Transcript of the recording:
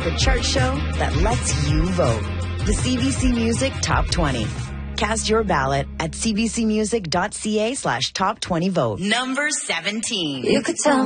the chart show that lets you vote. The CBC Music Top 20. Cast your ballot at cbcmusic.ca/top20vote. Number 17. You could tell